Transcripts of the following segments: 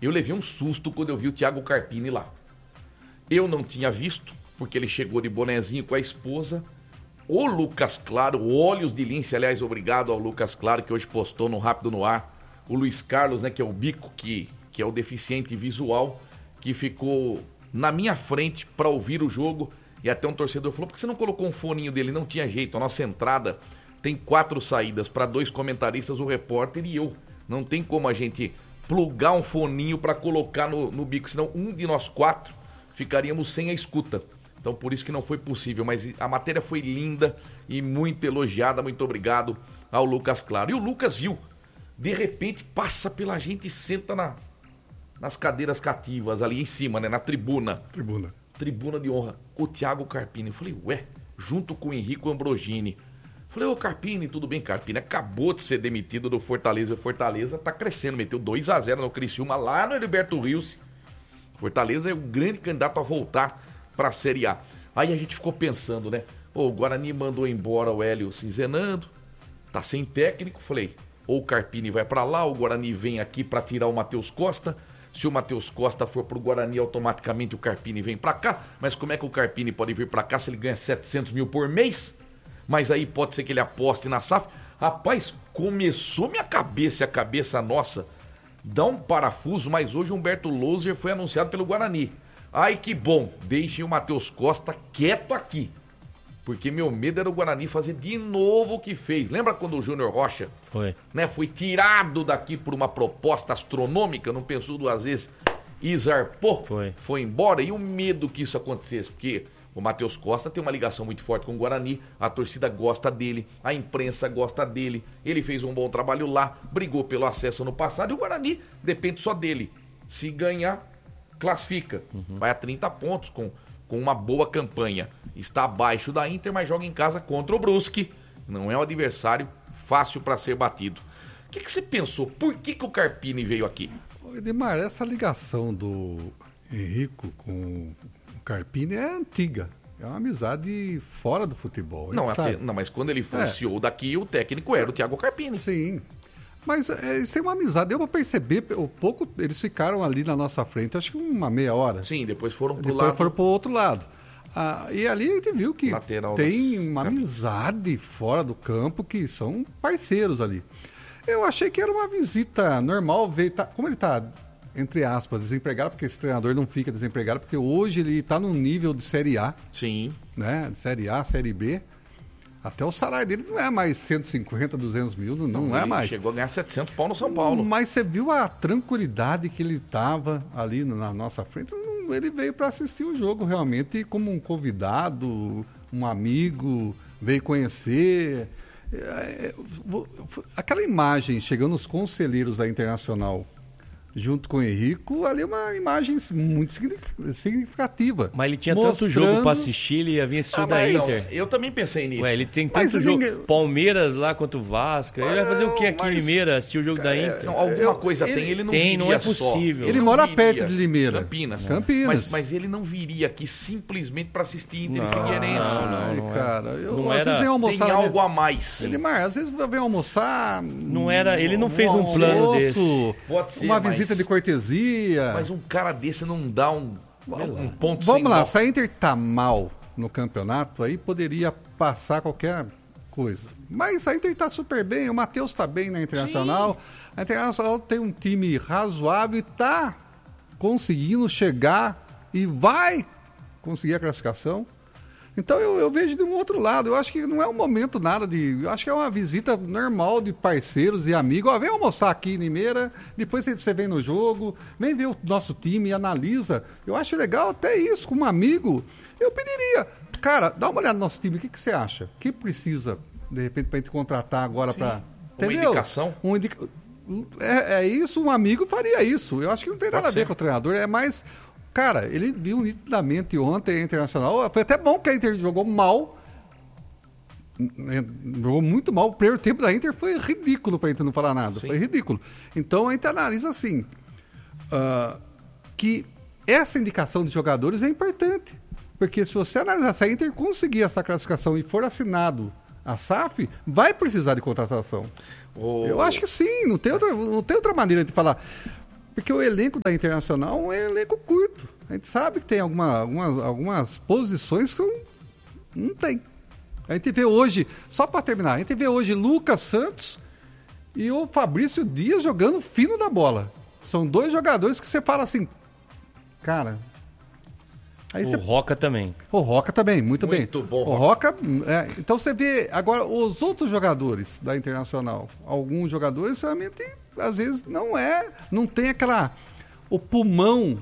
Eu levei um susto quando eu vi o Thiago Carpini lá. Eu não tinha visto, porque ele chegou de bonezinho com a esposa. O Lucas Claro, Olhos de Lince, aliás, obrigado ao Lucas Claro, que hoje postou no Rápido no Ar. O Luiz Carlos, né, que é o Bico, que é o deficiente visual, que ficou na minha frente para ouvir o jogo. E até um torcedor falou, por que você não colocou um foninho dele? Não tinha jeito, a nossa entrada tem 4 saídas para 2 comentaristas, o repórter e eu. Não tem como a gente plugar um foninho para colocar no bico, senão um de nós 4 ficaríamos sem a escuta. Então por isso que não foi possível, mas a matéria foi linda e muito elogiada, muito obrigado ao Lucas Claro. E o Lucas viu, de repente passa pela gente e senta nas cadeiras cativas ali em cima, né, na tribuna de honra, o Thiago Carpini. Eu falei, ué, junto com o Henrico Ambrogini. Falei, ô Carpini, tudo bem? Carpini acabou de ser demitido do Fortaleza. O Fortaleza tá crescendo, meteu 2-0 no Criciúma lá no Heriberto Rios. Fortaleza é o grande candidato a voltar pra Série A. Aí a gente ficou pensando, né? O Guarani mandou embora o Hélio Cinzenando, tá sem técnico. Falei, ou o Carpini vai pra lá, o Guarani vem aqui pra tirar o Matheus Costa. Se o Matheus Costa for pro Guarani, automaticamente o Carpini vem pra cá. Mas como é que o Carpini pode vir pra cá se ele ganha 700 mil por mês? Mas aí pode ser que ele aposte na SAF. Rapaz, começou minha cabeça e a cabeça nossa dá um parafuso, mas hoje o Humberto Louser foi anunciado pelo Guarani. Ai, que bom, deixem o Matheus Costa quieto aqui. Porque meu medo era o Guarani fazer de novo o que fez. Lembra quando o Júnior Rocha foi tirado daqui por uma proposta astronômica, não pensou 2 vezes e zarpou? Foi embora. E o medo que isso acontecesse, porque o Matheus Costa tem uma ligação muito forte com o Guarani, a torcida gosta dele, a imprensa gosta dele, ele fez um bom trabalho lá, brigou pelo acesso no passado e o Guarani depende só dele. Se ganhar, classifica, vai a 30 pontos com uma boa campanha. Está abaixo da Inter, mas joga em casa contra o Brusque. Não é um adversário fácil para ser batido. O que você pensou? Por que o Carpini veio aqui? Edmar, essa ligação do Henrico com o Carpini é antiga. É uma amizade fora do futebol. Não, mas quando ele foi CEO daqui, o técnico era o Thiago Carpini. Sim. Mas eles têm uma amizade, deu pra perceber, o pouco eles ficaram ali na nossa frente, acho que uma meia hora. Sim, depois foram pro lado. Depois foram pro outro lado. E ali a gente viu que lateral tem uma amizade fora do campo, que são parceiros ali. Eu achei que era uma visita normal, como ele tá, entre aspas, desempregado, porque esse treinador não fica desempregado, porque hoje ele tá num nível de Série A. Sim. Né? De Série A, Série B. Até o salário dele não é mais 150, 200 mil, não é mais. Chegou a ganhar 700 pau no São Paulo. Mas você viu a tranquilidade que ele estava ali na nossa frente? Ele veio para assistir o jogo realmente como um convidado, um amigo, veio conhecer. Aquela imagem chegando os conselheiros da Internacional junto com o Henrico, ali é uma imagem muito significativa. Mas ele tinha tanto jogo para assistir, ele havia assistido da Inter. Eu também pensei nisso. Ele tem tanto jogo. Palmeiras lá contra o Vasco. Ele vai fazer o que aqui em Limeira? Assistir o jogo da Inter? Alguma coisa ele não viria não é possível. Ele mora perto de Limeira. Campinas. Mas ele não viria aqui simplesmente para assistir Inter e Figueirense. Não, cara. Às vezes almoçar, tem algo a mais. Às vezes vem almoçar. Não era, ele não fez um plano desse. Pode ser, uma visita de cortesia. Mas um cara desse não dá um ponto. Vamos lá, se a Inter tá mal no campeonato, aí poderia passar qualquer coisa. Mas a Inter tá super bem, o Matheus tá bem na Internacional. Sim. A Internacional tem um time razoável e tá conseguindo chegar e vai conseguir a classificação. Então eu vejo de um outro lado. Eu acho que não é um momento nada de... Eu acho que é uma visita normal de parceiros e amigos. Vem almoçar aqui em Limeira, depois você vem no jogo, vem ver o nosso time e analisa. Eu acho legal até isso, com um amigo. Eu pediria, cara, dá uma olhada no nosso time, o que você acha? O que precisa, de repente, pra gente contratar agora para... Uma indicação? É isso, um amigo faria isso. Eu acho que não tem nada a ver com o treinador, é mais... Cara, ele viu nitidamente ontem a Internacional. Foi até bom que a Inter jogou mal. Jogou muito mal. O primeiro tempo da Inter foi ridículo, para a Inter não falar nada. Sim. Foi ridículo. Então a gente analisa assim, que essa indicação de jogadores é importante. Porque se você analisar, se a Inter conseguir essa classificação e for assinado a SAF, vai precisar de contratação. Eu acho que sim, não tem outra maneira de falar. Porque o elenco da Internacional é um elenco curto. A gente sabe que tem algumas posições que não tem. A gente vê hoje, só para terminar, a gente vê hoje Lucas Santos e o Fabrício Dias jogando fino da bola. São 2 jogadores que você fala assim, cara... Aí o Roca também. O Roca também, muito bem. Muito bom. O Roca, então você vê agora os outros jogadores da Internacional. Alguns jogadores realmente, às vezes, não tem o pulmão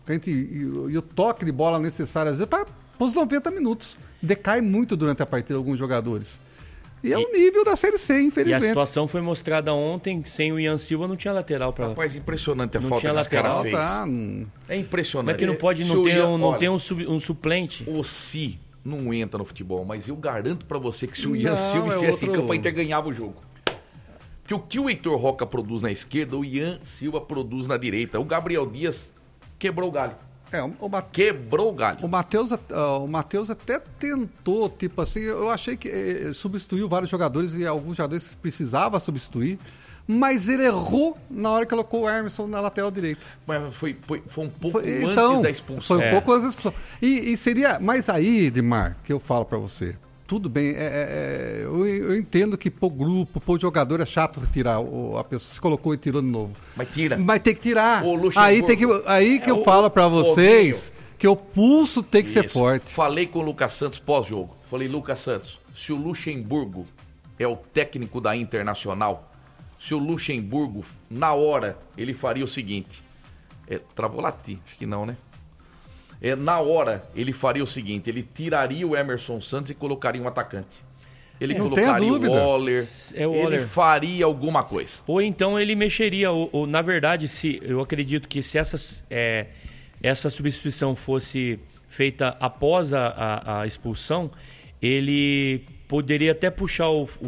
e o toque de bola necessário, às vezes, para os 90 minutos. Decai muito durante a partida alguns jogadores. E é o nível da Série C, infelizmente. E a situação foi mostrada ontem, sem o Ian Silva não tinha lateral para. Rapaz, impressionante a não falta tinha que esse cara lateral, fez. É impressionante. Como é que não pode não ter um suplente? O Si não entra no futebol, mas eu garanto para você que se o Ian Silva estivesse em campo, a Inter ganhava o jogo. Porque o que o Heitor Roca produz na esquerda, o Ian Silva produz na direita. O Gabriel Dias quebrou o galho. Quebrou o galho. O Matheus até tentou, tipo assim, eu achei que substituiu vários jogadores e alguns jogadores precisava substituir, mas ele errou na hora que colocou o Emerson na lateral direita. Mas foi um pouco antes da expulsão. Foi um pouco antes da expulsão. E seria, mas aí, Edmar, que eu falo pra você, tudo bem, eu entendo que pro grupo, pro jogador é chato tirar a pessoa, se colocou e tirou de novo. Mas tira. Mas tem que tirar. Aí que eu falo pra vocês que o pulso tem que ser forte. Falei com o Lucas Santos pós-jogo. Falei, Lucas Santos, se o Luxemburgo é o técnico da Internacional, se o Luxemburgo, na hora, ele faria o seguinte. Travou latir, acho que não, né? Na hora, ele faria o seguinte, ele tiraria o Emerson Santos e colocaria um atacante. Ele colocaria o Waller, ele faria alguma coisa. Ou então ele mexeria, ou na verdade, eu acredito que se essa substituição fosse feita após a expulsão, ele poderia até puxar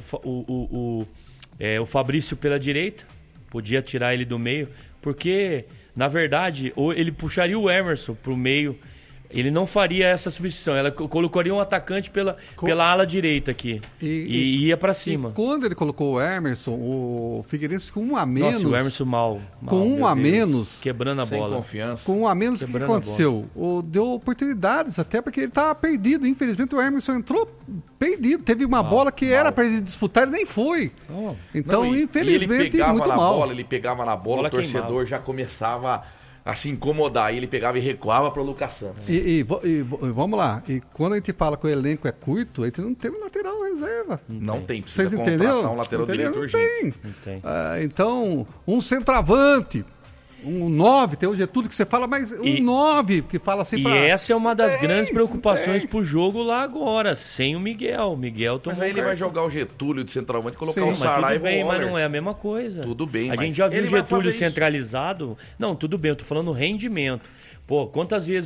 o Fabrício pela direita, podia tirar ele do meio, porque... Na verdade, ou ele puxaria o Emerson para o meio, ele não faria essa substituição, ela colocaria um atacante pela ala direita aqui e ia para cima. E quando ele colocou o Emerson, o Figueirense com um a menos... Nossa, o Emerson mal com um a menos... Quebrando a bola. Sem confiança. Com um a menos, o que aconteceu? Deu oportunidades, até porque ele estava perdido. Infelizmente, o Emerson entrou perdido. Teve uma bola que era para ele disputar, ele nem foi. Então, infelizmente, muito mal. Ele pegava na bola, o torcedor já começava... a se incomodar, e ele pegava e recuava para o Lucas Santos. E vamos lá, e quando a gente fala que o elenco é curto, a gente não tem um lateral reserva. Não tem, precisa Vocês contratar entenderam? um lateral direito urgente. Não tem. Então, um centroavante, um 9, tem o Getúlio que você fala, mas um 9 que fala assim E essa é uma das grandes preocupações pro jogo lá agora, sem o Miguel. O Miguel tomou. Mas aí ele vai jogar o Getúlio de centroavante e colocar o Saraiva. Tudo bem, mas não é a mesma coisa. Tudo bem, a gente já viu o Getúlio centralizado. Não, tudo bem, eu tô falando rendimento. Pô, quantas vezes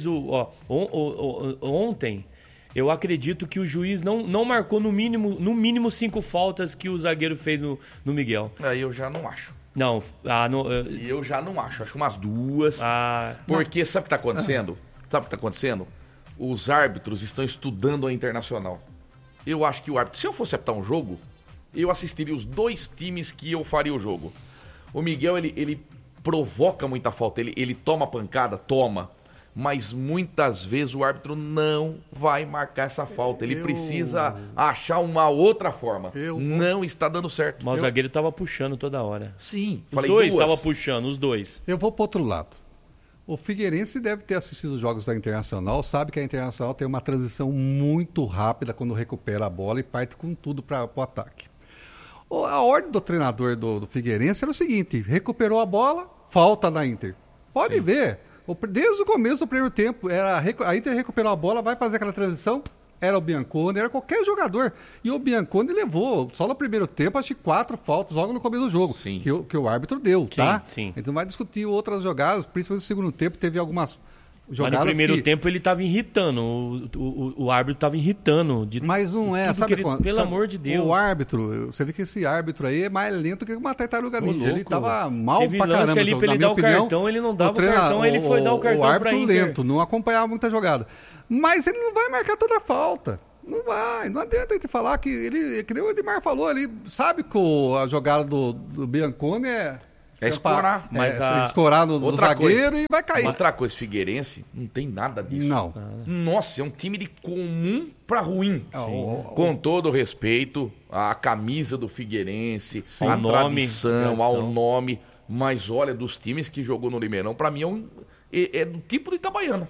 ontem eu acredito que o juiz não marcou no mínimo 5 faltas que o zagueiro fez no Miguel. Aí eu já não acho. Não, E eu já não acho umas 2. Porque sabe o que está acontecendo? Sabe o que está acontecendo? Os árbitros estão estudando a Internacional. Eu acho que o árbitro, se eu fosse apitar um jogo, eu assistiria os 2 times que eu faria o jogo. O Miguel, ele provoca muita falta, ele toma pancada, mas muitas vezes o árbitro não vai marcar essa falta. Ele precisa achar uma outra forma. Não está dando certo. Mas o zagueiro estava puxando toda hora. Sim, os dois estavam puxando, os dois. Eu vou para outro lado. O Figueirense deve ter assistido os jogos da Internacional, sabe que a Internacional tem uma transição muito rápida quando recupera a bola e parte com tudo para o ataque. A ordem do treinador do Figueirense era o seguinte, recuperou a bola, falta na Inter. Pode ver. Desde o começo do primeiro tempo, a Inter recuperou a bola, vai fazer aquela transição, era o Bianconi, era qualquer jogador. E o Bianconi levou, só no primeiro tempo, acho que 4 faltas logo no começo do jogo, que o árbitro deu, tá? Sim. A gente não vai discutir outras jogadas, principalmente no segundo tempo, teve algumas jogadas. Mas no primeiro tempo ele estava irritando, o árbitro estava irritando. Mas não é, sabe quando? Pelo amor de Deus. O árbitro, você vê que esse árbitro aí é mais lento que uma tartaruga ninja. Ele estava mal Teve pra caramba. Ali pra ele dar o cartão, ele não dava o cartão, ele foi dar o cartão pra Inter. O árbitro lento, não acompanhava muita jogada. Mas ele não vai marcar toda a falta. Não vai, não adianta a gente falar que nem o Edmar falou, ele sabe que a jogada do Bianconi É escorar. Escorar no zagueiro e vai cair. Outra coisa, Figueirense, não tem nada disso. Não. Nossa, é um time de comum para ruim. Com todo respeito à camisa do Figueirense, à tradição, ao nome. Mas olha, dos times que jogou no Limeirão, para mim é do tipo do Itabaiana.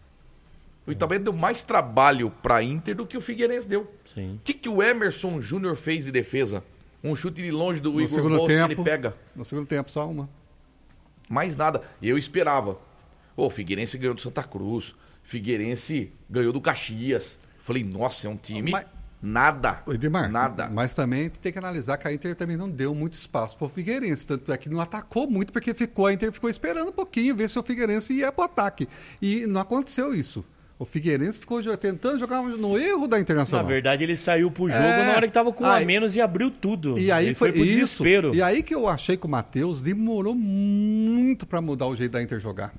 O Itabaiana deu mais trabalho para Inter do que o Figueirense deu. Sim. O que o Emerson Júnior fez de defesa? Um chute de longe do Igor segundo tempo, que ele pega. No segundo tempo, só uma. Mais nada. Eu esperava. O Figueirense ganhou do Santa Cruz. Figueirense ganhou do Caxias. Falei, nossa, é um time... Nada. Edmar, nada. Mas também tem que analisar que a Inter também não deu muito espaço para o Figueirense. Tanto é que não atacou muito, porque a Inter ficou esperando um pouquinho, ver se o Figueirense ia para o ataque. E não aconteceu isso. O Figueirense ficou tentando jogar no erro da Internacional. Na verdade, ele saiu pro jogo na hora que estava com um a menos e abriu tudo. E aí ele foi pro desespero. E aí que eu achei que o Matheus demorou muito para mudar o jeito da Inter jogar.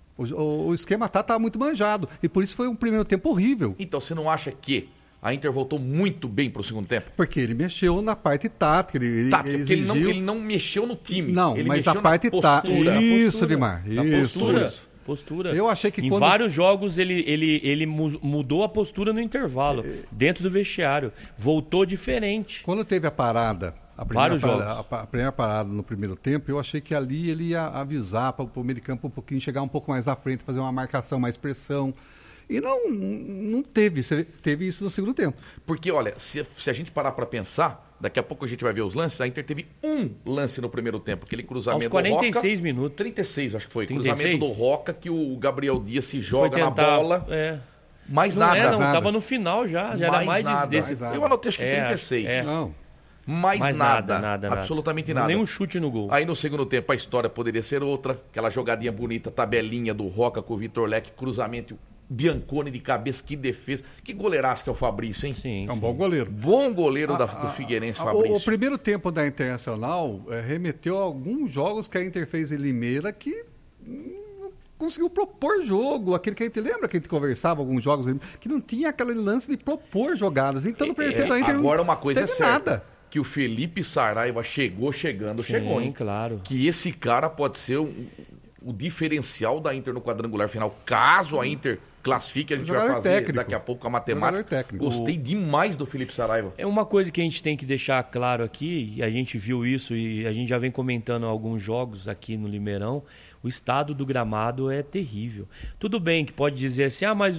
O esquema estava muito manjado. E por isso foi um primeiro tempo horrível. Então, você não acha que a Inter voltou muito bem pro segundo tempo? Porque ele mexeu na parte tática. Porque ele não mexeu no time. Não, ele mas mexeu a parte tática. Isso, Edmar. Isso. Postura. Eu achei que em vários jogos ele mudou a postura no intervalo, dentro do vestiário. Voltou diferente. Quando teve a parada, a primeira parada no primeiro tempo, eu achei que ali ele ia avisar para o meio de campo um pouquinho, chegar um pouco mais à frente, fazer uma marcação, mais pressão. E não teve isso no segundo tempo. Porque, olha, se a gente parar para pensar, daqui a pouco a gente vai ver os lances, a Inter teve um lance no primeiro tempo, aquele cruzamento do Roca. Aos 46 minutos. 36, acho que foi. 36? Cruzamento do Roca, que o Gabriel Dias se joga na bola. Mais nada. Não, estava no final já era mais nada. Desse... Eu anotei acho que 36. Não. Mais nada. Absolutamente nada. Nenhum chute no gol. Aí no segundo tempo a história poderia ser outra. Aquela jogadinha bonita, tabelinha do Roca com o Vitor Leque, cruzamento... Biancone de cabeça, que defesa. Que goleiraço que é o Fabrício, hein? Sim, é um bom goleiro. Bom goleiro do Figueirense, Fabrício. O primeiro tempo da Internacional remeteu a alguns jogos que a Inter fez em Limeira que não conseguiu propor jogo. Aquele que a gente lembra que a gente conversava, alguns jogos, que não tinha aquele lance de propor jogadas. Então no primeiro tempo da Inter agora uma coisa teve é certa. Nada. Que o Felipe Saraiva chegou, hein? Claro. Que esse cara pode ser o diferencial da Inter no quadrangular final. Caso a Inter classifique, a gente vai fazer técnico. Daqui a pouco a matemática. Gostei demais do Felipe Saraiva. É uma coisa que a gente tem que deixar claro aqui, e a gente viu isso e a gente já vem comentando alguns jogos aqui no Limeirão, o estado do gramado é terrível. Tudo bem que pode dizer assim, mas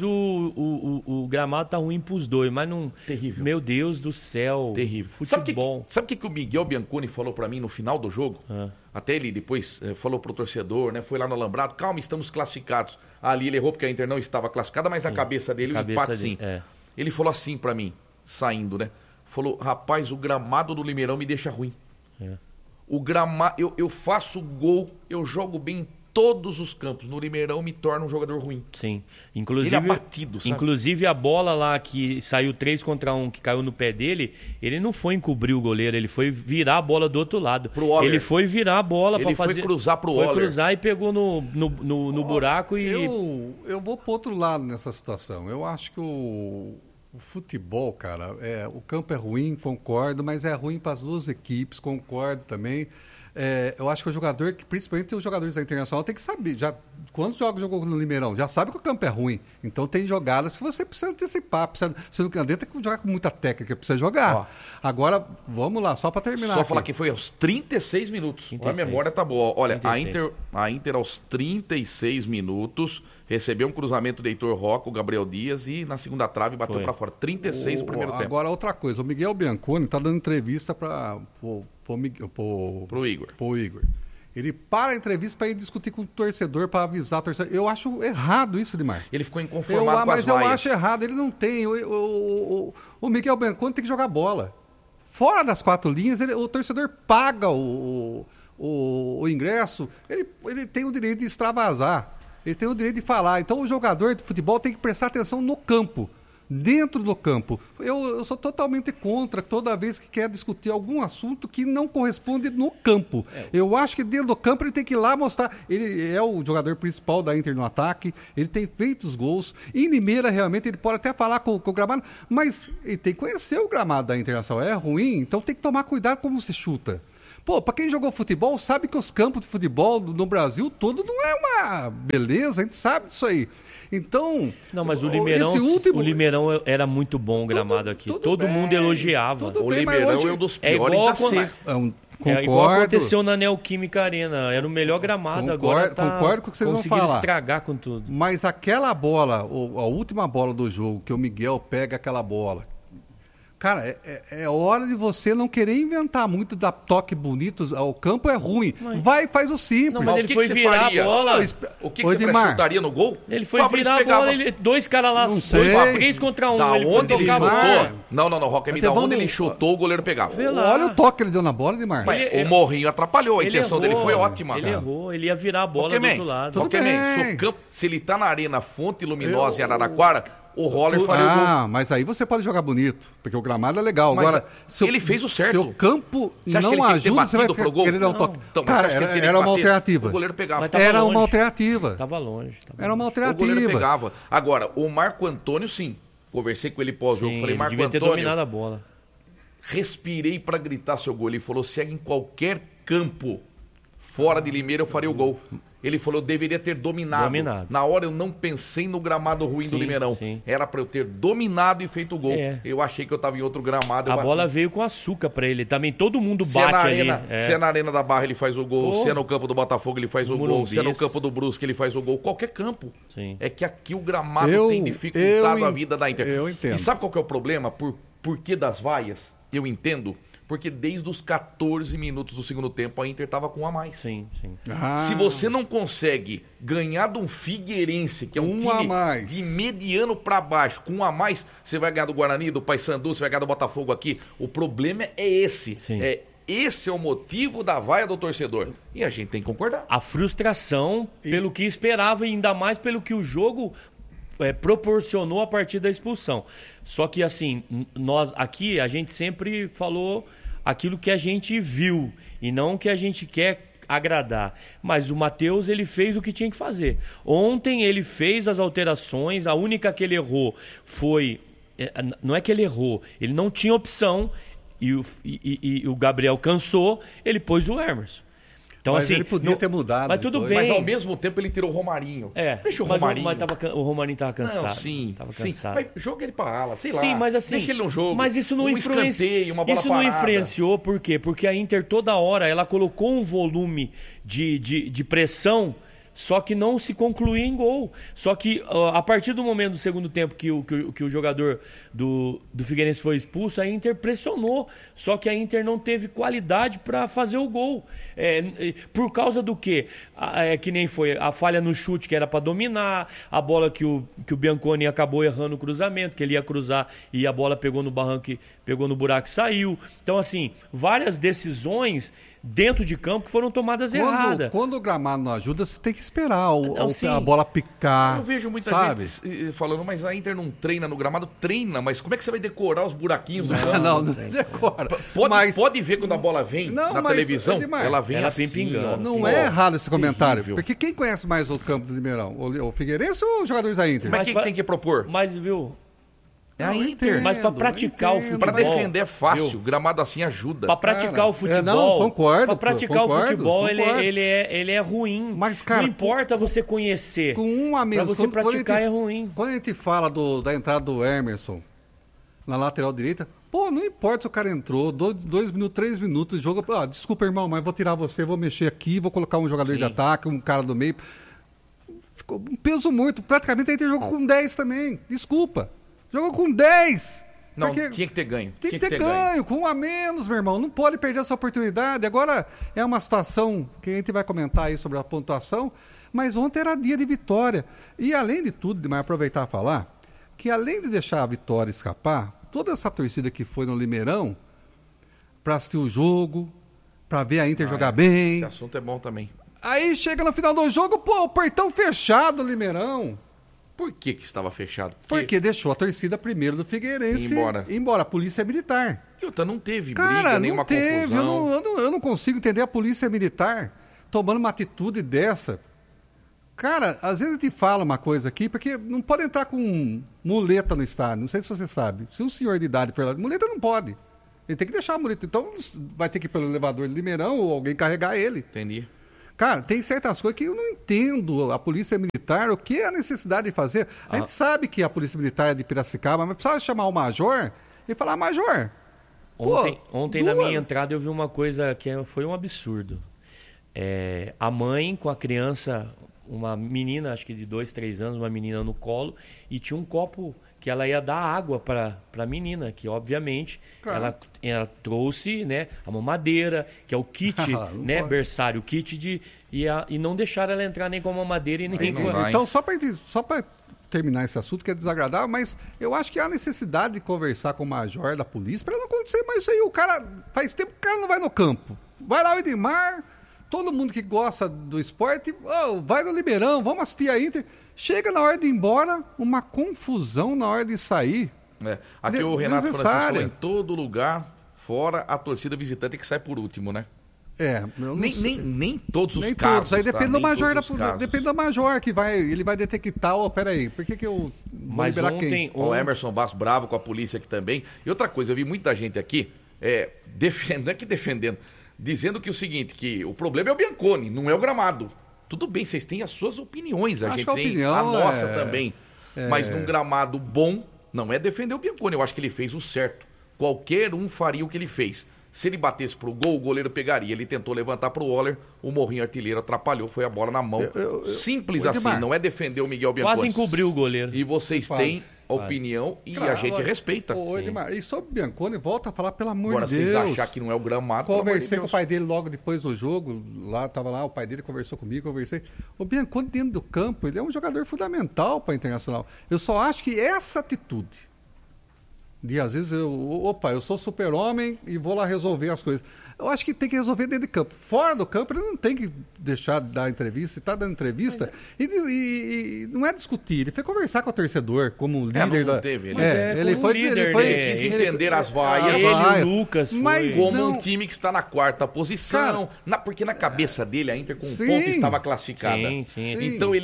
o gramado tá ruim pros dois, mas não... Terrível. Meu Deus do céu. Terrível. Futebol. Sabe o que o Miguel Bianconi falou pra mim no final do jogo? Até ele depois falou pro torcedor, né? Foi lá no Alambrado, calma, estamos classificados. Ali ele errou porque a Inter não estava classificada, mas na cabeça dele o empate sim. Ele falou assim pra mim, saindo, né? Falou, rapaz, o gramado do Limeirão me deixa ruim. O gramado, eu faço gol, eu jogo bem em todos os campos. No Limeirão me torna um jogador ruim. Sim. Inclusive, ele é abatido, sabe? Inclusive a bola lá que saiu 3 contra 1, que caiu no pé dele, ele não foi encobrir o goleiro, ele foi virar a bola do outro lado. Ele foi virar a bola para fazer... Ele foi cruzar pro Waller. Foi cruzar e pegou no buraco e... Eu vou pro outro lado nessa situação. Eu acho que o futebol, cara, o campo é ruim, concordo, mas é ruim para as duas equipes, concordo também. Eu acho que o jogador, principalmente os jogadores da Internacional, tem que saber. Quantos jogos jogou no Limeirão? Já sabe que o campo é ruim. Então tem jogadas que você precisa antecipar. Você não adianta jogar com muita técnica, precisa jogar. Agora, vamos lá, só para terminar. Só falar que foi aos 36 minutos. 36. A memória tá boa. Olha, a Inter aos 36 minutos recebeu um cruzamento do Heitor Roca, o Gabriel Dias, e na segunda trave bateu para fora. 36 no primeiro tempo. Agora, outra coisa. O Miguel Bianconi está dando entrevista pro Igor. Ele para a entrevista para ir discutir com o torcedor, para avisar o torcedor. Eu acho errado isso, Edmar. Ele ficou inconformado com as Mas eu acho errado. Ele não tem. O Miguel Bianconi tem que jogar bola. Fora das 4 linhas, o torcedor paga o ingresso. Ele tem o direito de extravasar. Ele tem o direito de falar. Então o jogador de futebol tem que prestar atenção no campo. Dentro do campo. Eu sou totalmente contra toda vez que quer discutir algum assunto que não corresponde no campo. Eu acho que dentro do campo ele tem que ir lá mostrar. Ele é o jogador principal da Inter no ataque, ele tem feito os gols. Em Limeira, realmente, ele pode até falar com o gramado, mas ele tem que conhecer o gramado da Internacional. É ruim, então tem que tomar cuidado como se chuta. Pô, pra quem jogou futebol, sabe que os campos de futebol no Brasil todo não é uma beleza, a gente sabe disso aí. Então... Não, mas o Limeirão era muito bom o gramado aqui. Todo mundo elogiava. O Limeirão é um dos piores da C. Concordo. Igual aconteceu na Neoquímica Arena. Era o melhor gramado, agora concordo com o que vocês vão falar. Conseguiram estragar com tudo. Mas aquela bola, a última bola do jogo, que o Miguel pega aquela bola... Cara, é hora de você não querer inventar muito da toque bonito. O campo é ruim. Vai e faz o simples. Não, mas ele foi virar a bola. O que você chutaria no gol? Ele foi virar a bola. Dois caras lá, 3 contra 1. Da onde ele chutou? Não, Roca, da onde ele chutou, chutou, o goleiro pegava. Olha o toque que ele deu na bola, Edmar. O Morrinho atrapalhou. A intenção dele foi ótima. Ele errou. Ele ia virar a bola do outro lado. Se ele tá na Arena Fonte Luminosa em Araraquara... O Roller faria o gol. Mas aí você pode jogar bonito, porque o gramado é legal. Mas agora, ele fez o certo. Se o campo não ajuda, você vai querer dar um toque. Então, cara, era uma alternativa. O goleiro pegava. Era uma alternativa. Tava longe. Era uma alternativa. O goleiro pegava. Agora, o Marco Antônio, sim. Conversei com ele pós-jogo. Falei, Marco devia ter Antônio... dominado a bola. Respirei pra gritar seu gol. Ele falou, se em qualquer campo fora de Limeira eu faria o gol. Ele falou, eu deveria ter dominado. Na hora eu não pensei no gramado ruim do Limeirão. Era pra eu ter dominado e feito o gol. Eu achei que eu tava em outro gramado. A bola veio com açúcar pra ele. Também todo mundo bate ali. Se é na Arena da Barra, ele faz o gol. Se é no campo do Botafogo, ele faz o gol. Se é no campo do Brusque, ele faz o gol. Qualquer campo. É que aqui o gramado tem dificultado a vida da Inter. Eu entendo. E sabe qual que é o problema? Por que das vaias? Eu entendo. Porque desde os 14 minutos do segundo tempo a Inter estava com um a mais. Sim. Se você não consegue ganhar de um Figueirense, que é um time de mediano para baixo, com um a mais, você vai ganhar do Guarani, do Paysandu, você vai ganhar do Botafogo aqui. O problema é esse. Esse é o motivo da vaia do torcedor. E a gente tem que concordar. A frustração pelo que esperava e ainda mais pelo que o jogo... proporcionou a partir da expulsão. Só que assim, nós aqui a gente sempre falou aquilo que a gente viu e não o que a gente quer agradar. Mas o Matheus, ele fez o que tinha que fazer. Ontem ele fez as alterações, a única que ele errou foi... Não é que ele errou, ele não tinha opção e o Gabriel cansou, ele pôs o Emerson. Então, mas assim, ele podia ter mudado. Mas tudo depois. bem. Mas ao mesmo tempo ele tirou o Romarinho. Deixa o Romarinho. O Romarinho tava cansado. Não, sim. Tava cansado. Mas joga ele pra ala, sei lá. Sim, mas assim. Deixa ele no jogo. Mas isso não influenciou. Uma bola isso não influenciou, por quê? Porque a Inter toda hora ela colocou um volume de pressão. Só que não se concluía em gol. Só que a partir do momento do segundo tempo que o jogador do Figueirense foi expulso, a Inter pressionou. Só que a Inter não teve qualidade para fazer o gol. Por causa do quê? Que nem foi a falha no chute, que era para dominar, a bola que o Bianconi acabou errando o cruzamento, que ele ia cruzar e a bola pegou no barranco, pegou no buraco e saiu. Então, assim, várias decisões dentro de campo que foram tomadas erradas. Quando o gramado não ajuda, você tem que esperar a bola picar. Eu vejo muita gente falando, mas a Inter não treina no gramado. Treina, mas como é que você vai decorar os buraquinhos do gramado? Não decora. Pode ver quando a bola vem na televisão, ela vem assim, pingando. Não é errado esse comentário, porque quem conhece mais o campo do Limeirão? O Figueirense ou os jogadores da Inter? Mas quem tem que propor? Mas, viu... É a Inter. Mas para praticar o futebol... Para defender é fácil, gramado assim ajuda. Para praticar o futebol... Não, concordo. Para praticar o futebol, ele é ruim. Mas, cara, não importa você conhecer. Com um a menos. Para você praticar é ruim. Quando a gente fala da entrada do Emerson na lateral direita, não importa se o cara entrou, 2 minutos, 3 minutos de jogo... desculpa, irmão, mas vou tirar você, vou mexer aqui, vou colocar um jogador de ataque, um cara do meio. Ficou um peso muito. Praticamente a gente jogou com 10 também. Desculpa. Jogou com 10. Não, tinha que ter ganho. Tinha que ter ganho, com um a menos, meu irmão. Não pode perder essa oportunidade. Agora é uma situação que a gente vai comentar aí sobre a pontuação, mas ontem era dia de vitória. E além de tudo, mas aproveitar e falar, que além de deixar a vitória escapar, toda essa torcida que foi no Limeirão para assistir o jogo, para ver a Inter jogar bem. Esse assunto é bom também. Aí chega no final do jogo, o portão fechado, Limeirão. Por que estava fechado? Porque deixou a torcida primeiro do Figueirense embora. A polícia militar. E outra, não teve briga, nenhuma confusão. Eu não consigo entender a polícia militar tomando uma atitude dessa. Cara, às vezes a gente fala uma coisa aqui, porque não pode entrar com muleta no estádio. Não sei se você sabe. Se um senhor de idade for lá, muleta não pode. Ele tem que deixar a mureta. Então vai ter que ir pelo elevador de Limeirão ou alguém carregar ele. Entendi. Cara, tem certas coisas que eu não entendo. A Polícia Militar, o que é a necessidade de fazer? A gente sabe que a Polícia Militar é de Piracicaba, mas precisava chamar o major e falar, major... Ontem na minha entrada eu vi uma coisa que foi um absurdo. A mãe com a criança, uma menina, acho que de 2, 3 anos, uma menina no colo, e tinha um copo que ela ia dar água para a menina, que obviamente ela trouxe, né, a mamadeira, que é o kit, né, berçário, o kit e não deixaram ela entrar nem com a mamadeira e nem com a... Então, só para terminar esse assunto, que é desagradável, mas eu acho que há necessidade de conversar com o major da polícia para não acontecer mais isso aí. O cara, faz tempo que o cara não vai no campo. Vai lá o Edmar, todo mundo que gosta do esporte, vai no Limeirão, vamos assistir a Inter. Chega na hora de ir embora, uma confusão na hora de sair. Aqui o Renato Francisco falou, em todo lugar, fora a torcida visitante que sai por último, né? Nem todos os casos. Aí depende do major, depende do major que ele vai detectar, peraí, por que eu vou liberar quem? O Emerson Basso bravo com a polícia aqui também. E outra coisa, eu vi muita gente aqui defendendo, dizendo que o seguinte, que o problema é o Bianconi, não é o gramado. Tudo bem, vocês têm as suas opiniões, a gente tem a nossa também. Mas num gramado bom, não é defender o Bianconi, eu acho que ele fez o certo. Qualquer um faria o que ele fez. Se ele batesse pro gol, o goleiro pegaria. Ele tentou levantar pro Waller, o Morrinho artilheiro atrapalhou, foi a bola na mão. Simples assim, não é defender o Miguel Bianconi. Quase encobriu o goleiro. E vocês têm opinião e a gente respeita. Edmar, e sobre o Bianconi, volta a falar, pelo amor Agora, de Deus. Agora, vocês achar que não é o gramado... Conversei com o pai dele logo depois do jogo, tava lá, o pai dele conversou comigo, conversei. O Bianconi dentro do campo, ele é um jogador fundamental para a Internacional. Eu só acho que essa atitude... às vezes eu sou super-homem e vou lá resolver as coisas. Eu acho que tem que resolver dentro de campo. Fora do campo, ele não tem que deixar de dar entrevista. Ele está dando entrevista e não é discutir. Ele foi conversar com o torcedor como líder. Não teve. Ele quis entender as vaias. Ele, o Lucas, como um time que está na 4ª posição. Porque na cabeça dele, a Inter com um ponto estava classificada. Sim. Então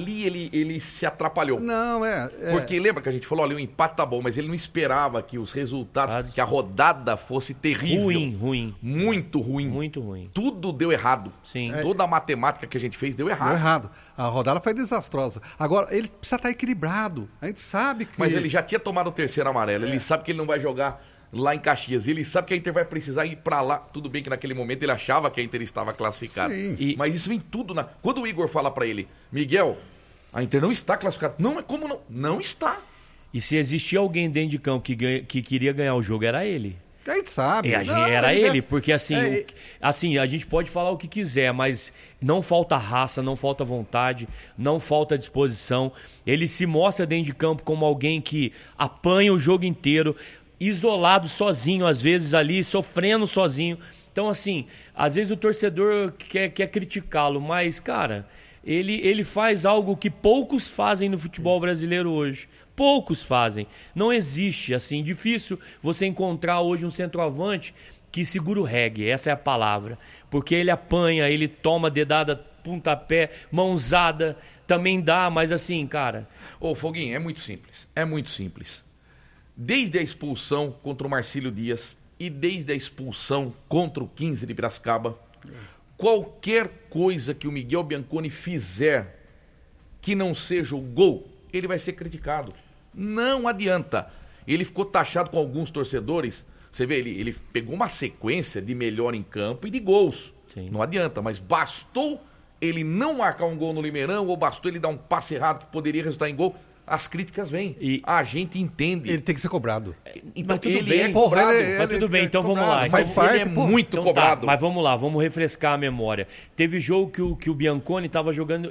ele se atrapalhou. Porque lembra que a gente falou, olha, o empate tá bom, mas ele não esperava que os resultados, que a rodada fosse terrível. Ruim. Muito ruim. Tudo deu errado. Sim. Toda a matemática que a gente fez deu errado. Deu errado. A rodada foi desastrosa. Agora, ele precisa estar equilibrado. A gente sabe que... Mas ele já tinha tomado o 3º amarelo. Ele sabe que ele não vai jogar lá em Caxias. Ele sabe que a Inter vai precisar ir pra lá. Tudo bem que naquele momento ele achava que a Inter estava classificada. Mas isso vem tudo na... Quando o Igor fala pra ele, Miguel, a Inter não está classificada. Não, mas como não? Não está. E se existia alguém dentro de campo que queria ganhar o jogo, era ele. A gente sabe. Porque assim, a gente pode falar o que quiser, mas não falta raça, não falta vontade, não falta disposição. Ele se mostra dentro de campo como alguém que apanha o jogo inteiro, isolado, sozinho, às vezes ali, sofrendo sozinho. Então, assim, às vezes o torcedor quer criticá-lo, mas, cara, ele faz algo que poucos fazem no futebol brasileiro hoje. Poucos fazem. Não existe, assim, difícil você encontrar hoje um centroavante que segura o reggae, essa é a palavra. Porque ele apanha, ele toma dedada, pontapé, mãozada, também dá, mas assim, cara... Foguinho, é muito simples. Desde a expulsão contra o Marcílio Dias e desde a expulsão contra o 15 de Piracicaba, qualquer coisa que o Miguel Bianconi fizer que não seja o gol, ele vai ser criticado. Não adianta. Ele ficou taxado com alguns torcedores. Você vê, ele pegou uma sequência de melhor em campo e de gols. Sim. Não adianta, mas bastou ele não marcar um gol no Limeirão ou bastou ele dar um passe errado que poderia resultar em gol. As críticas vêm. A gente entende. Ele tem que ser cobrado. Então, mas tudo ele bem. é cobrado. Mas tudo bem, então vamos lá. Faz parte, ele é muito cobrado. Tá, mas vamos lá, vamos refrescar a memória. Teve jogo que o Bianconi estava jogando,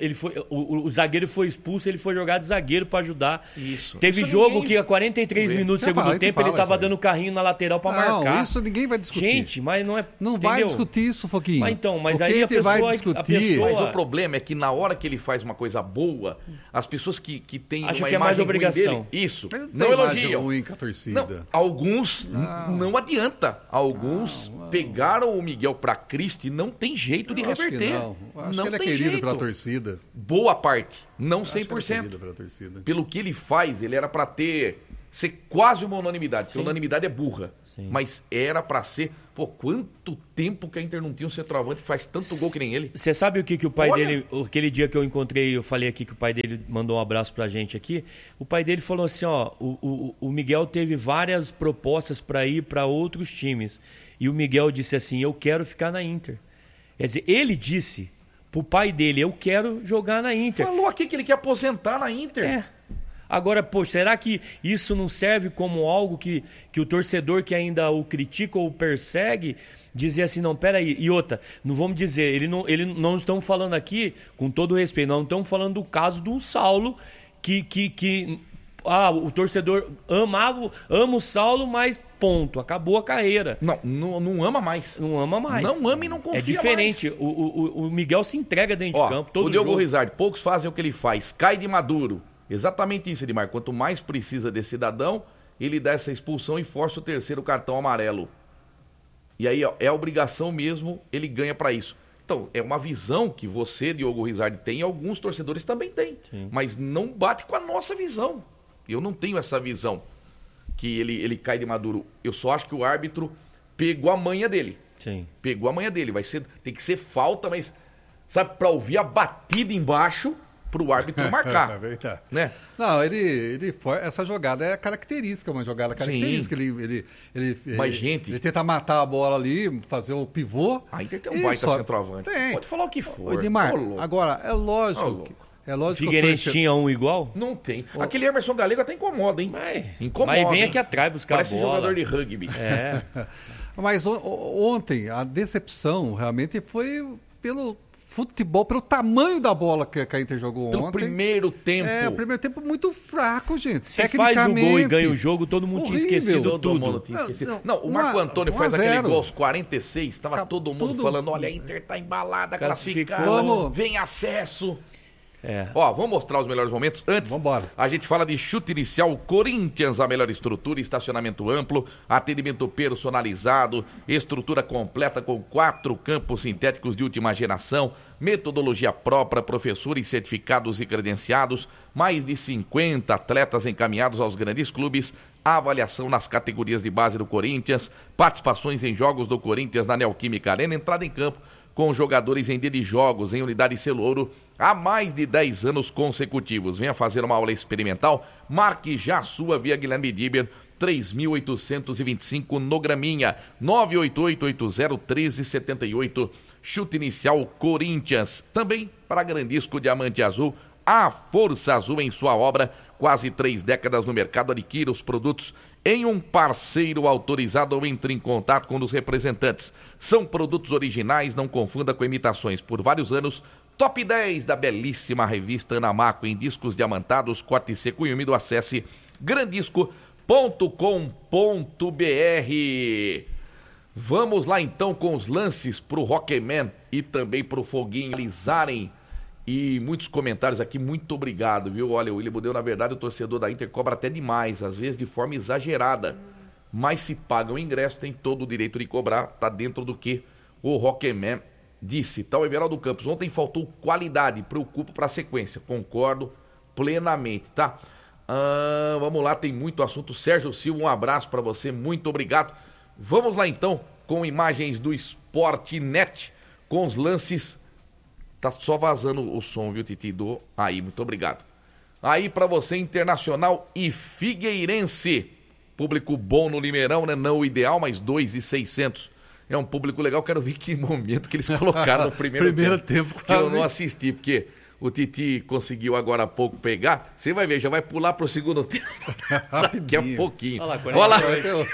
o zagueiro foi expulso, ele foi jogar de zagueiro para ajudar. Isso. Teve isso jogo que a 43 minutos do segundo tempo ele estava dando carrinho na lateral para marcar. Não, isso ninguém vai discutir. Gente, mas não é... Não vai discutir isso, Foquinho. Mas aí a pessoa vai discutir. Mas o problema é que na hora que ele faz uma coisa boa, as pessoas que têm acho uma que é mais imagem obrigação. Isso, não elogiam. Ruim com a torcida. Não, alguns não adianta. Alguns pegaram o Miguel para Cristo e não tem jeito de reverter. Acho que ele é querido pela torcida. Boa parte, não 100%. Acho que ele é querido pela torcida. Pelo que ele faz, ele era para ser quase uma unanimidade. Porque unanimidade é burra. Sim. Mas era pra ser... Pô, quanto tempo que a Inter não tinha um centroavante que faz tanto gol que nem ele? Você sabe o que o pai Olha. dele... Aquele dia que eu encontrei, eu falei aqui que o pai dele mandou um abraço pra gente aqui. O pai dele falou assim, ó... O Miguel teve várias propostas pra ir pra outros times. E o Miguel disse assim, eu quero ficar na Inter. Quer dizer, ele disse pro pai dele, eu quero jogar na Inter. Falou aqui que ele quer aposentar na Inter. É. Agora, pô, será que isso não serve como algo que o torcedor que ainda o critica ou o persegue, dizer assim, não, peraí, e outra, não vamos dizer, ele não estamos falando aqui, com todo respeito, não estamos falando do caso do Saulo, que o torcedor ama o Saulo, mas ponto, acabou a carreira. Não ama mais. Não ama mais. Não ama e não confia mais. É diferente, o Miguel se entrega dentro de campo, todo o Diogo jogo. Rizardo, poucos fazem o que ele faz, cai de maduro. Exatamente isso, Edmar. Quanto mais precisa desse cidadão, ele dá essa expulsão e força o terceiro cartão amarelo. E aí, ó, é a obrigação mesmo, ele ganha pra isso. Então, é uma visão que você, Diogo Rizardo, tem e alguns torcedores também têm. Sim. Mas não bate com a nossa visão. Eu não tenho essa visão que ele cai de maduro. Eu só acho que o árbitro pegou a manha dele. Sim. Pegou a manha dele. Tem que ser falta, mas, sabe, pra ouvir a batida embaixo pro árbitro marcar. É verdade. Né? Não, ele foi. Essa jogada é característica, uma jogada característica. Mas, gente. Ele tenta matar a bola ali, fazer o pivô. A Inter tem um baita centroavante. Tem. Pode falar o que for. Ô, Edmar, Ô, louco. agora, é lógico. Ô, louco. É lógico Figueirense tinha um igual? Não tem. Aquele Emerson Galego até incomoda, hein? Incomoda. Mas vem hein? aqui atrás buscar Parece a bola. jogador de rugby. É. Mas ontem, a decepção realmente foi pelo futebol, pelo tamanho da bola que a Inter jogou Pelo ontem. primeiro tempo. É, o primeiro tempo muito fraco, gente. Se faz o gol e ganha o jogo, todo mundo tinha horrível. esquecido Todo tudo. mundo tinha esquecido. Não, Não, o Marco Antônio faz 1 a aquele 0. gol aos 46, tava todo mundo tudo- falando, olha, a Inter tá embalada, Classificou. classificada, Vamos. vem acesso. É. Ó, vamos mostrar os melhores momentos. Antes, Vambora. a gente fala de chute inicial Corinthians, a melhor estrutura, estacionamento amplo, atendimento personalizado, estrutura completa com 4 campos sintéticos de última geração, metodologia própria, professores certificados e credenciados, mais de 50 atletas encaminhados aos grandes clubes, avaliação nas categorias de base do Corinthians, participações em jogos do Corinthians na Neoquímica Arena, entrada em campo com jogadores em dia de jogos em unidade Celouro há mais de 10 anos consecutivos. Venha fazer uma aula experimental, marque já a sua via Guilherme Diber, 3.825 no Graminha, 988801378, chute inicial Corinthians. Também para Grandisco Diamante Azul, a força azul em sua obra, quase 3 décadas no mercado, adquira os produtos em um parceiro autorizado ou entre em contato com os representantes. São produtos originais, não confunda com imitações. Por vários anos, top 10 da belíssima revista Anamaco em discos diamantados, corte seco e úmido. Acesse grandisco.com.br. Vamos lá então com os lances pro Rockman e também pro Foguinho analisarem. E muitos comentários aqui, muito obrigado, viu? Olha, o William Budeu, na verdade, o torcedor da Inter cobra até demais, às vezes de forma exagerada. Mas se paga o ingresso, tem todo o direito de cobrar, tá dentro do que o Rockman disse. Tá, o Everaldo Campos, ontem faltou qualidade, preocupa para a sequência, concordo plenamente, tá? Vamos lá, tem muito assunto. Sérgio Silva, um abraço para você, muito obrigado. Vamos lá então, com imagens do Sportnet, com os lances. Tá só vazando o som, viu, Titi? Aí, muito obrigado. Aí pra você, Internacional e Figueirense. Público bom no Limeirão, né? Não o ideal, mas 2.600. É um público legal. Quero ver que momento que eles colocaram no primeiro tempo. Que eu não assisti, porque o Titi conseguiu agora há pouco pegar. Você vai ver, já vai pular pro segundo tempo. Daqui a pouquinho. Olha lá.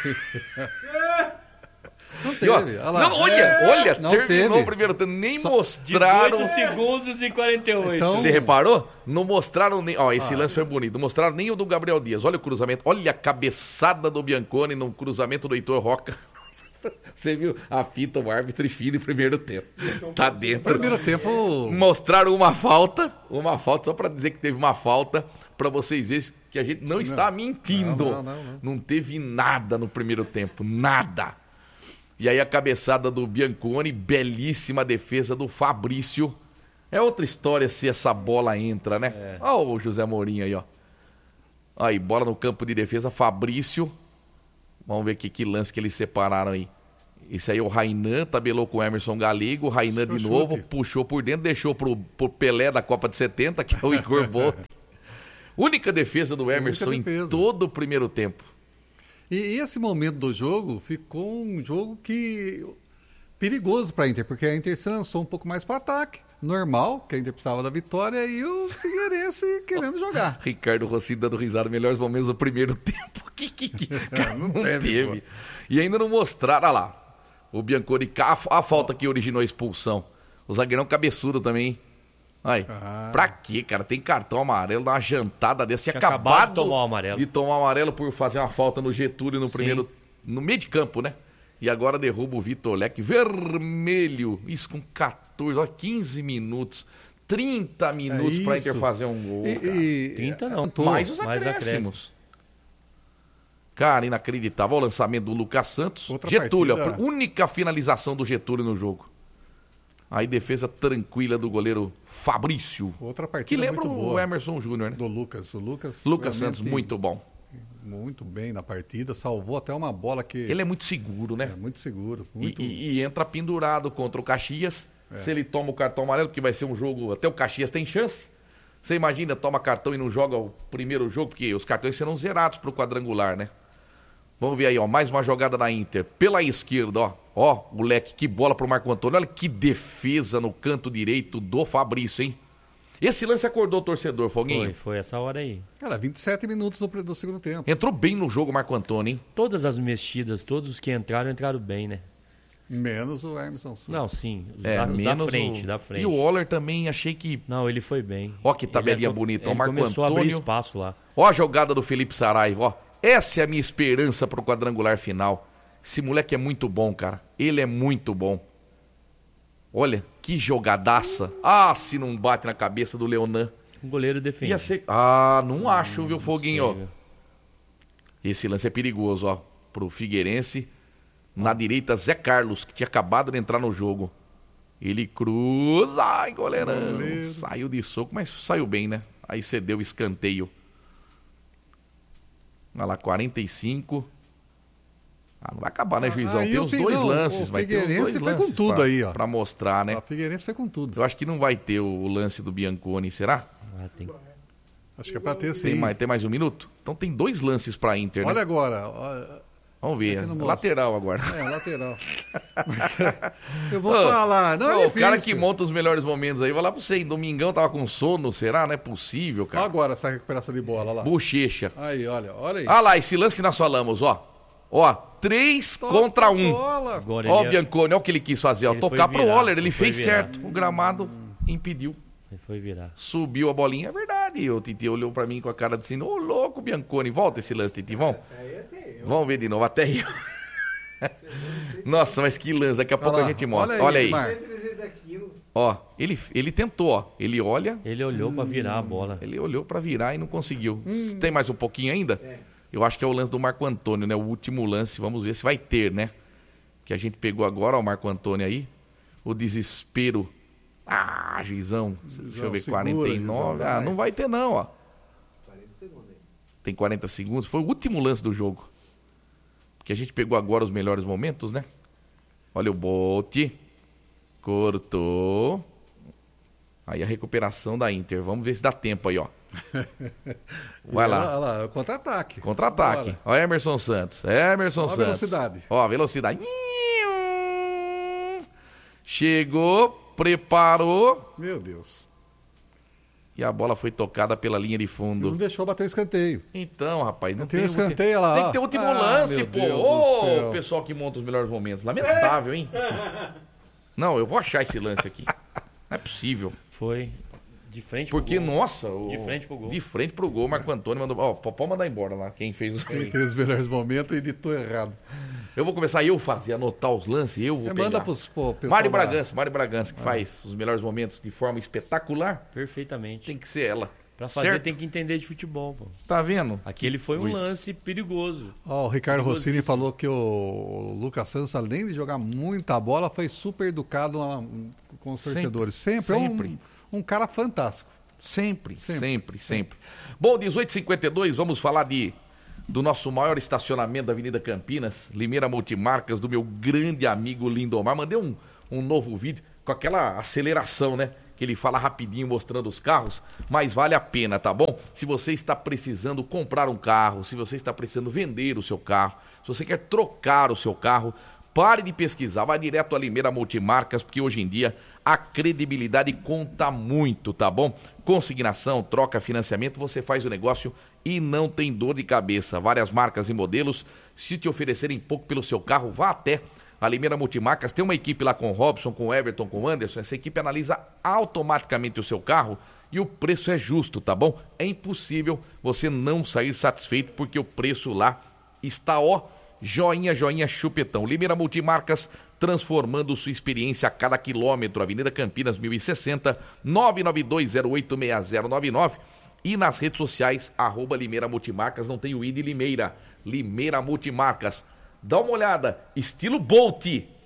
Não teve. Olha, não terminou teve. o primeiro tempo, nem mostraram. 18 segundos e 48. Então- Você reparou? Não mostraram nem. Ó, esse lance foi bonito. Não mostraram nem o do Gabriel Dias. Olha o cruzamento. Olha a cabeçada do Bianconi no cruzamento do Heitor Roca. Você viu a fita, o árbitro e filho no primeiro tempo. Tá dentro. Primeiro tempo. Mostraram uma falta só pra dizer que teve uma falta, pra vocês verem que a gente não está mentindo. Não teve nada no primeiro tempo, nada. E aí a cabeçada do Bianconi, belíssima defesa do Fabrício. É outra história se essa bola entra, né? Olha o José Mourinho aí, ó. Aí, bola no campo de defesa, Fabrício. Vamos ver que lance que eles separaram aí. Esse aí é o Rainan, tabelou com o Emerson Galego. O Rainan de novo, puxou por dentro, deixou pro Pelé da Copa de 70, que é o Igor Bolt. Única defesa do Emerson em todo o primeiro tempo. E esse momento do jogo ficou um jogo perigoso para a Inter, porque a Inter se lançou um pouco mais para o ataque, normal, que a Inter precisava da vitória, e o Figueirense querendo jogar. Ricardo Rossi dando risada, melhores momentos do primeiro tempo. Não teve. E ainda não mostraram, olha lá, o Bianconi, a falta que originou a expulsão. O zagueirão cabeçudo também. Aí, pra quê, cara? Tem cartão amarelo, dá uma jantada dessa. Tinha acabado de tomar o amarelo por fazer uma falta no Getúlio no primeiro, no meio de campo, né? E agora derruba o Vitor Leque, vermelho, isso com 14, ó, 15 minutos, 30 minutos pra Inter fazer um gol. 30 não, mais os acréscimos. Cara, inacreditável. Olha o lançamento do Lucas Santos. Getúlio, a única finalização do Getúlio no jogo. Aí defesa tranquila do goleiro Fabrício. Outra partida que lembra muito boa. O Emerson Júnior, né? Do Lucas. O Lucas Santos, muito bom. Muito bem na partida, salvou até uma bola que... Ele é muito seguro, né? É muito seguro. E entra pendurado contra o Caxias. Se ele toma o cartão amarelo, que vai ser um jogo... Até o Caxias tem chance. Você imagina, toma cartão e não joga o primeiro jogo, porque os cartões serão zerados pro quadrangular, né? Vamos ver aí, ó, mais uma jogada da Inter. Pela esquerda, ó. Ó, moleque, que bola pro Marco Antônio. Olha que defesa no canto direito do Fabrício, hein? Esse lance acordou o torcedor, Foguinho? Foi essa hora aí. Cara, 27 minutos do segundo tempo. Entrou bem no jogo o Marco Antônio, hein? Todas as mexidas, todos os que entraram bem, né? Menos o Emerson Santos. Não, sim. Da frente. E o Waller também, achei que... Não, ele foi bem. Ó que tabelinha bonita. Ó, o Marco começou Antônio... a abrir espaço lá. Ó a jogada do Felipe Saraiva, ó. Essa é a minha esperança pro quadrangular final. Esse moleque é muito bom, cara. Ele é muito bom. Olha, que jogadaça. Ah, se não bate na cabeça do Leonan. O goleiro defende. Ia ser... Ah, não acho, viu, Foguinho? Ó. Esse lance é perigoso, ó. Pro Figueirense. Na direita, Zé Carlos, que tinha acabado de entrar no jogo. Ele cruza. Ai, goleirão. Saiu de soco, mas saiu bem, né? Aí cedeu o escanteio. Olha lá, 45. Ah, não vai acabar, né, Juizão? Tem os dois lances. Vai ter os dois lances foi com tudo aí, ó. Pra mostrar, né? O Figueirense foi com tudo. Eu acho que não vai ter o lance do Bianconi, será? Tem. Acho que é pra ter sim. Tem mais um minuto? Então tem dois lances pra Inter, né? Olha agora. Vamos ver. Lateral agora. Lateral. Eu vou falar. Não é difícil. O cara que monta os melhores momentos aí, vou lá pra você. Em domingão tava com sono, será? Não é possível, cara. Agora essa recuperação de bola lá. Bochecha. Aí, olha aí. Ah lá, esse lance que nós falamos, ó. Ó, 3 contra 1. Ó o Bianconi, ó o que ele quis fazer, ó. Tocar pro Waller, ele fez certo. O gramado impediu. Ele foi virar. Subiu a bolinha, é verdade. O Titi olhou pra mim com a cara de assim, ô louco, Bianconi. Volta esse lance, Titi, vamos. Vamos ver de novo, até eu. Nossa, mas que lance, daqui a pouco a gente mostra. Olha aí. Ó, ele tentou, ó. Ele olha. Ele olhou pra virar a bola. Ele olhou pra virar e não conseguiu. Tem mais um pouquinho ainda? Eu acho que é o lance do Marco Antônio, né? O último lance, vamos ver se vai ter, né? Que a gente pegou agora, ó, o Marco Antônio aí. O desespero. Ah, Juizão. Deixa eu ver, segura, 49. Juizão, não vai ter não, ó. 40 segundos aí. Tem 40 segundos. Foi o último lance do jogo. Que a gente pegou agora os melhores momentos, né? Olha o bote. Cortou. Aí a recuperação da Inter. Vamos ver se dá tempo aí, ó. Vai lá. Olha lá, contra-ataque. Contra-ataque. Olha Emerson Santos. Emerson Santos. Olha a velocidade. Ó, a velocidade. Chegou, preparou. Meu Deus. E a bola foi tocada pela linha de fundo. Não deixou bater o escanteio. Então, rapaz, não tem escanteio lá. Tem que ter o último lance, pô. Ô, pessoal que monta os melhores momentos. Lamentável, hein? Não, eu vou achar esse lance aqui. Não é possível. Foi de frente pro gol. Porque, nossa... De frente pro gol. De frente pro gol, Marco Antônio mandou... Ó, pode mandar embora lá, quem fez os... Quem fez os melhores momentos e editou errado. Eu vou começar anotar os lances, eu vou pegar. Manda pros pessoal Mário Bragança, que faz os melhores momentos de forma espetacular. Perfeitamente. Tem que ser ela. Pra fazer certo? Tem que entender de futebol, pô. Tá vendo? Aquele foi um lance perigoso. Ó, o Ricardo Rossini falou que o Lucas Santos, além de jogar muita bola, foi super educado com os torcedores. Sempre. Um cara fantástico. Sempre. Bom, 18h52, vamos falar de do nosso maior estacionamento da Avenida Campinas, Limeira Multimarcas, do meu grande amigo Lindomar. Mandei um novo vídeo com aquela aceleração, né? Que ele fala rapidinho mostrando os carros, mas vale a pena, tá bom? Se você está precisando comprar um carro, se você está precisando vender o seu carro, se você quer trocar o seu carro, pare de pesquisar, vai direto a Limeira Multimarcas, porque hoje em dia a credibilidade conta muito, tá bom? Consignação, troca, financiamento, você faz o negócio e não tem dor de cabeça. Várias marcas e modelos, se te oferecerem pouco pelo seu carro, vá até a Limeira Multimarcas. Tem uma equipe lá com o Robson, com o Everton, com o Anderson. Essa equipe analisa automaticamente o seu carro e o preço é justo, tá bom? É impossível você não sair satisfeito, porque o preço lá está, ó, joinha, joinha, chupetão. Limeira Multimarcas, transformando sua experiência a cada quilômetro. Avenida Campinas, 1060, 992086099. E nas redes sociais, @Limeira Multimarcas, não tem o I de Limeira. Limeira Multimarcas. Dá uma olhada, estilo Bolt.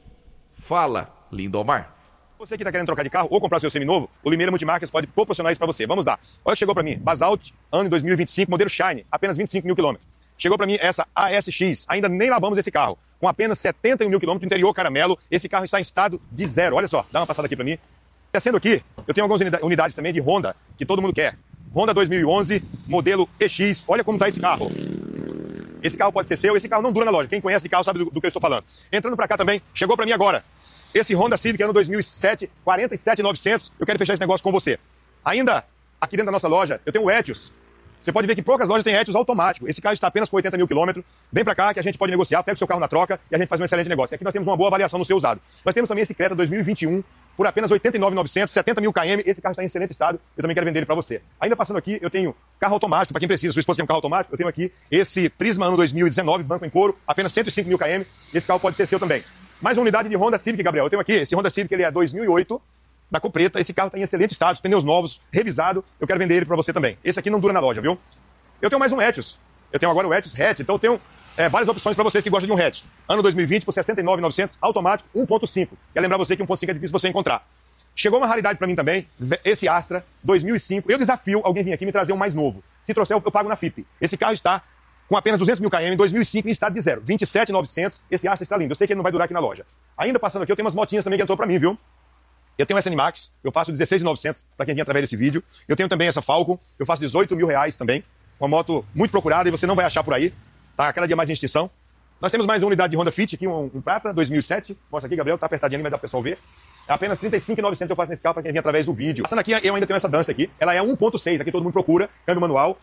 Fala, Lindomar. Você que está querendo trocar de carro ou comprar seu seminovo, o Limeira Multimarcas pode proporcionar isso para você. Vamos lá. Olha o que chegou para mim. Basalt, ano 2025, modelo Shine, apenas 25 mil quilômetros. Chegou para mim essa ASX, ainda nem lavamos esse carro, com apenas 71 mil quilômetros, interior caramelo. Esse carro está em estado de zero. Olha só, dá uma passada aqui para mim. Descendo aqui, eu tenho algumas unidades também de Honda, que todo mundo quer. Honda 2011, modelo EX. Olha como está esse carro. Esse carro pode ser seu, esse carro não dura na loja. Quem conhece de carro sabe do que eu estou falando. Entrando para cá também, chegou para mim agora. Esse Honda Civic, ano 2007, 47.900. Eu quero fechar esse negócio com você. Ainda, aqui dentro da nossa loja, eu tenho o Etios. Você pode ver que poucas lojas têm Etios automático. Esse carro está apenas com 80 mil quilômetros. Vem para cá que a gente pode negociar, pega o seu carro na troca e a gente faz um excelente negócio. E aqui nós temos uma boa avaliação no seu usado. Nós temos também esse Creta 2021, por apenas 89.900, 70 mil km. Esse carro está em excelente estado. Eu também quero vender ele para você. Ainda passando aqui, eu tenho carro automático. Para quem precisa, sua esposa tem um carro automático, eu tenho aqui esse Prisma ano 2019, banco em couro, apenas 105 mil km. Esse carro pode ser seu também. Mais uma unidade de Honda Civic, Gabriel. Eu tenho aqui esse Honda Civic, ele é 2008, da cor preta. Esse carro está em excelente estado, pneus novos, revisado. Eu quero vender ele para você também. Esse aqui não dura na loja, viu? Eu tenho mais um Etios. Eu tenho agora o Etios hatch, então eu tenho várias opções para vocês que gostam de um hatch. Ano 2020 por 69.900, automático, 1.5. Quero lembrar você que 1.5 é difícil você encontrar. Chegou uma raridade para mim também, esse Astra 2005. Eu desafio alguém vir aqui me trazer um mais novo. Se trouxer, eu pago na FIP. Esse carro está com apenas 200 mil km em 2005 em estado de zero. 27.900, esse Astra está lindo. Eu sei que ele não vai durar aqui na loja. Ainda passando aqui, eu tenho umas motinhas também que entrou para mim, viu? Eu tenho essa Animax, eu faço 16.900 para quem vinha através desse vídeo. Eu tenho também essa Falcon, eu faço 18 mil reais também. Uma moto muito procurada e você não vai achar por aí. Tá cada dia mais em extinção. Nós temos mais uma unidade de Honda Fit aqui, um prata, 2007. Mostra aqui, Gabriel, tá apertadinho ali, vai dar pro pessoal ver. É apenas 35.900 eu faço nesse carro para quem vem através do vídeo. Passando aqui, eu ainda tenho essa Duster aqui. Ela é 1.6, aqui todo mundo procura. Câmbio manual.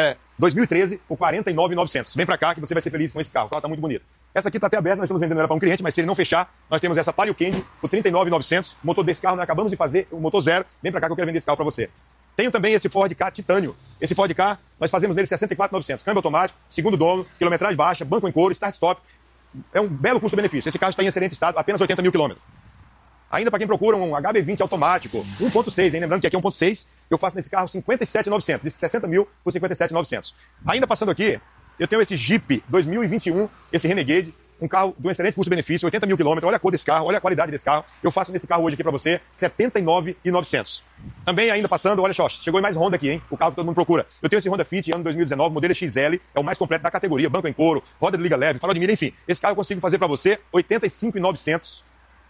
2013 por 49.900. Vem para cá que você vai ser feliz com esse carro. O carro tá muito bonito. Essa aqui tá até aberta, nós estamos vendendo ela para um cliente, mas se ele não fechar, nós temos essa Palio Candy por 39.900. O motor desse carro nós acabamos de fazer, o motor zero. Vem para cá que eu quero vender esse carro para você. Tenho também esse Ford Ka Titânio. Esse Ford Ka, nós fazemos nele 64.900. Câmbio automático, segundo dono, quilometragem baixa, banco em couro, start-stop. É um belo custo-benefício. Esse carro está em excelente estado, apenas 80 mil quilômetros. Ainda para quem procura um HB20 automático, 1.6, hein? Lembrando que aqui é 1.6, eu faço nesse carro 57.900, de 60 mil por 57.900. Ainda passando aqui, eu tenho esse Jeep 2021, esse Renegade, um carro de um excelente custo-benefício, 80 mil quilômetros. Olha a cor desse carro, olha a qualidade desse carro. Eu faço nesse carro hoje aqui para você, 79.900. Também ainda passando, olha só, chegou mais Honda aqui, hein? O carro que todo mundo procura. Eu tenho esse Honda Fit, ano 2019, modelo XL, é o mais completo da categoria, banco em couro, roda de liga leve, farol de milha, enfim. Esse carro eu consigo fazer para você, 85.900.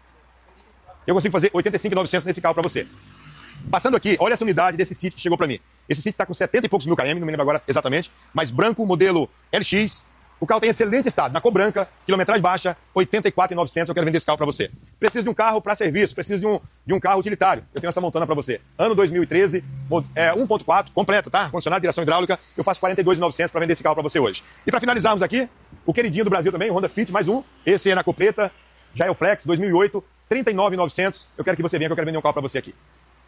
Eu consigo fazer 85.900 nesse carro para você. Passando aqui, olha essa unidade desse City que chegou para mim. Esse City está com 70 e poucos mil km, não me lembro agora exatamente, mas branco, modelo LX. O carro tem excelente estado, na cor branca, quilometragem baixa, 84.900, eu quero vender esse carro para você. Preciso de um carro para serviço, preciso de um carro utilitário. Eu tenho essa Montana para você. Ano 2013, 1.4, completa, tá? Condicionado, direção hidráulica, eu faço 42.900 para vender esse carro para você hoje. E para finalizarmos aqui, o queridinho do Brasil também, o Honda Fit, mais um. Esse é na cor preta, já é o Flex, 2008, 39.900. Eu quero que você venha, que eu quero vender um carro para você aqui.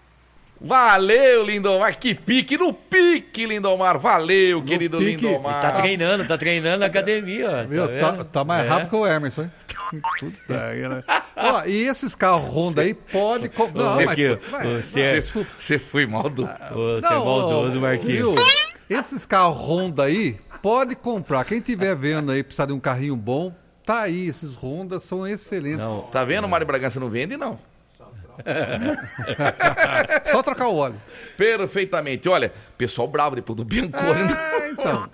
Valeu, Lindomar. Que pique, no pique, Lindomar. Valeu, no querido pique. Lindomar. Tá treinando na academia. Viu? Tá mais rápido que o Emerson, hein? Tudo bem, né? Ó, e esses carros Honda aí pode... Você foi maldoso. Você é maldoso, Marquinhos. Esses carros Honda aí, pode comprar. Quem tiver vendo aí, precisar de um carrinho bom, tá aí. Esses Honda são excelentes. Não. Tá vendo, Mário Bragança não vende, não? Só trocar o óleo. Perfeitamente. Olha, pessoal bravo depois do Bianconi. Então.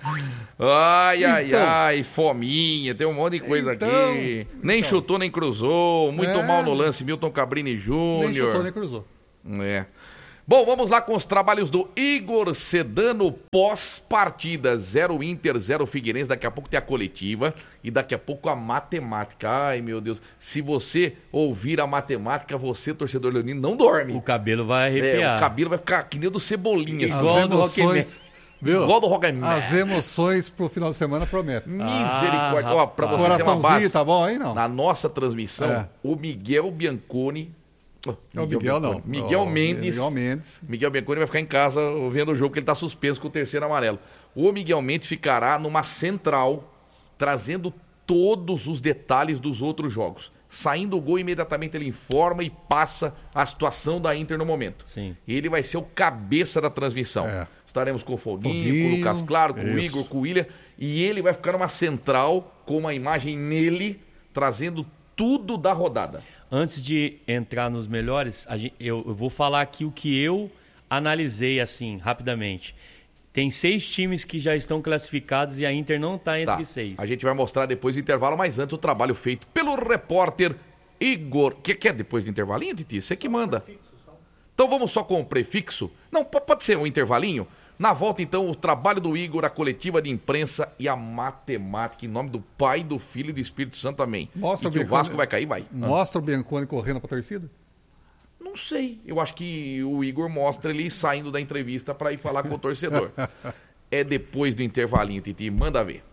Ai, fominha, tem um monte de coisa aqui. Nem chutou, nem cruzou. Muito mal no lance, Milton Cabrini Júnior. Nem chutou, nem cruzou. É. Bom, vamos lá com os trabalhos do Igor Sedano pós-partida. 0 Inter, 0 Figueirense. Daqui a pouco tem a coletiva e daqui a pouco a matemática. Ai, meu Deus. Se você ouvir a matemática, você, torcedor leonino, não dorme. O cabelo vai arrepiar. O cabelo vai ficar que nem o do Cebolinha. Igual do Rockman. Viu? Igual do Rockman. As emoções pro final de semana prometem. Misericórdia. Ó, pra você ter uma base, coraçãozinho, tá bom aí, não? na nossa transmissão, o Miguel Bianconi... Miguel Mendes. Miguel Bianconi vai ficar em casa vendo o jogo, porque ele está suspenso com o terceiro amarelo. O Miguel Mendes ficará numa central, trazendo todos os detalhes dos outros jogos. Saindo o gol, imediatamente ele informa e passa a situação da Inter no momento. Sim. Ele vai ser o cabeça da transmissão. Estaremos com o Foguinho, com o Lucas Claro, com o Igor, com o William. E ele vai ficar numa central com uma imagem nele, trazendo tudo da rodada. Antes de entrar nos melhores, eu vou falar aqui o que eu analisei assim, rapidamente. Tem 6 times que já estão classificados e a Inter não está entre 6. A gente vai mostrar depois do intervalo, mas antes o trabalho feito pelo repórter Igor. Quer depois do intervalinho, Titi? Você que manda. Então vamos só com o prefixo? Não, pode ser um intervalinho? Na volta, então, o trabalho do Igor, a coletiva de imprensa e a matemática, em nome do Pai, do Filho e do Espírito Santo, amém. Mostra e que o Vasco vai cair, vai. Mostra o Bianconi correndo pra torcida? Não sei. Eu acho que o Igor mostra ele saindo da entrevista para ir falar com o torcedor. É depois do intervalinho, Titi. Manda ver.